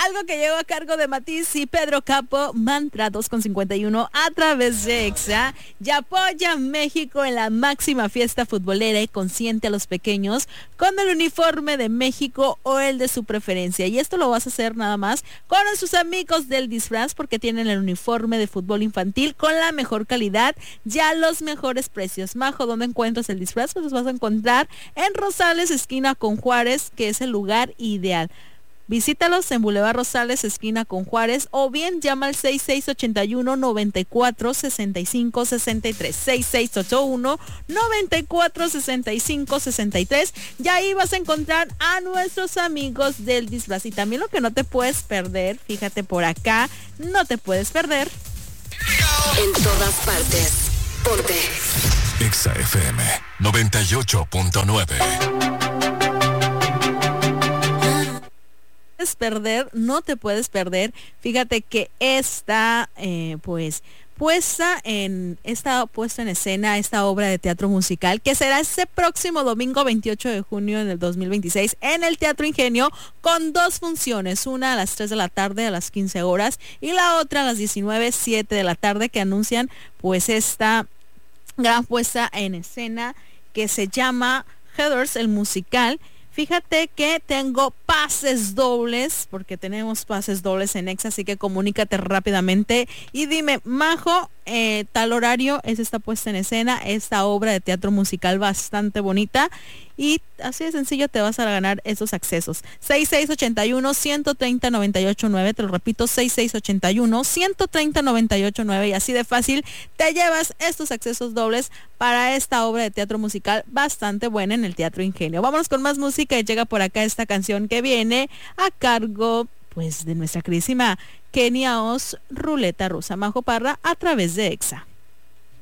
Algo que llegó a cargo de Matiz y Pedro Capo, Mantra 2.51 a través de EXA. Y apoya México en la máxima fiesta futbolera y consiente a los pequeños con el uniforme de México o el de su preferencia. Y esto lo vas a hacer nada más con sus amigos del disfraz, porque tienen el uniforme de fútbol infantil con la mejor calidad y a los mejores precios. Majo, ¿dónde encuentras el disfraz? Pues los vas a encontrar en Rosales, esquina con Juárez, que es el lugar ideal. Visítalos en Boulevard Rosales, esquina con Juárez, o bien llama al 6681-946563, 6681-946563, y ahí vas a encontrar a nuestros amigos del disfraz. Y también lo que no te puedes perder, fíjate por acá, no te puedes perder. En todas partes, ponte EXA FM 98.9. No te puedes perder. Fíjate que está puesta en escena esta obra de teatro musical, que será este próximo domingo 28 de junio del 2026 en el Teatro Ingenio, con dos funciones, una a las 3 de la tarde a las 15 horas y la otra a las 19:07 de la tarde, que anuncian pues esta gran puesta en escena que se llama Heathers, el musical. Fíjate que tengo pases dobles, porque tenemos pases dobles en EXA, así que comunícate rápidamente y dime, Majo, tal horario es esta puesta en escena, esta obra de teatro musical bastante bonita, y así de sencillo te vas a ganar esos accesos. 6681-130-989, te lo repito, 6681-130-989, y así de fácil te llevas estos accesos dobles para esta obra de teatro musical bastante buena en el Teatro Ingenio. Vámonos con más música, y llega por acá esta canción que viene a cargo pues de nuestra queridísima Kenia Oz, Ruleta Rusa. Majo Parra, a través de EXA.